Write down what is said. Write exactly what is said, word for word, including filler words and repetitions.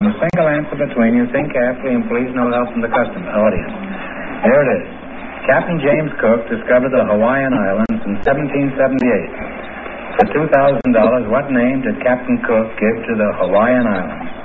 A single answer between you. Think carefully and please no help from the customer audience. Here it is. Captain James Cook discovered the Hawaiian Islands in seventeen seventy-eight. For two thousand dollars, what name did Captain Cook give to the Hawaiian Islands?